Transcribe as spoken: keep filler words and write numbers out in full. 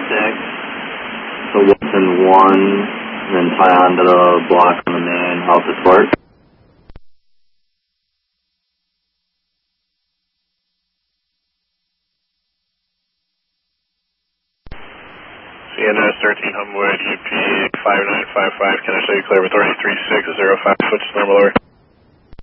six to Wilson one, and then tie onto the block on the main, Alpha Sport. C N S thirteen Humwood, U P five nine five five, can I show you clear with authority three six zero five, switch to normal over.